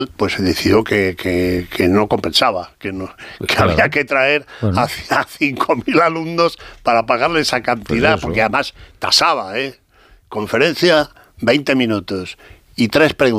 pues se decidió que no compensaba, que Claro. había que traer Bueno. a 5.000 alumnos para pagarle esa cantidad, Pues eso. porque además tasaba, conferencia 20 minutos y 3 preguntas.